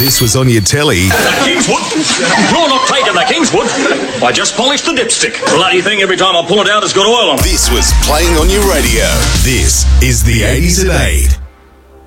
this was on your telly... The Kingswood? You're not taking the Kingswood. I just polished the dipstick. Bloody thing, every time I pull it out, it's got oil on it. This was playing on your radio. This is the 80s at 8.